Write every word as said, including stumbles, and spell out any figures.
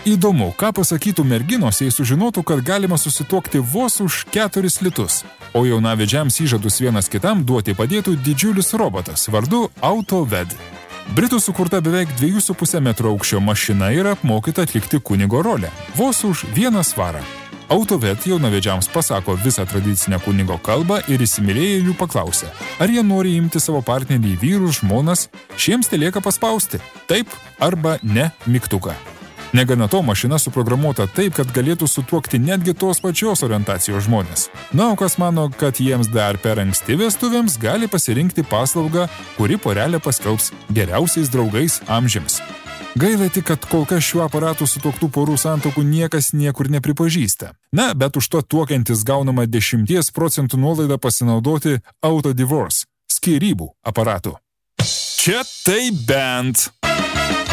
Įdomu, ką pasakytų merginos, jei sužinotų, kad galima susituokti vos už keturis litus. O jaunavedžiams įžadus vienas kitam duoti padėtų didžiulis robotas vardu AutoVed. Britų sukurta beveik dviejų su puse metro aukščio mašina yra apmokyta atlikti kunigo rolę, vos už vieną svarą. AutoVed jaunavedžiams pasako visą tradicinę kunigo kalbą ir įsimylėję jų paklausia, ar jie nori imti savo partnerį vyrus, žmonas, šiems telieka paspausti taip arba ne mygtuką. Negana to, mašina suprogramuota taip, kad galėtų sutuokti netgi tos pačios orientacijos žmonės. Na, o kas mano, kad jiems dar per anksti vestuvėms, gali pasirinkti paslaugą, kuri porelę paskelbs geriausiais draugais amžiams. Gaila tik, kad kol kas šiuo aparatu sutuoktų porų santuokų niekas niekur nepripažįsta. Na, bet už to tuokiantis gaunama dešimties procentų nuolaidą pasinaudoti Auto Divorce skyrybų aparatu. Čia tai bent.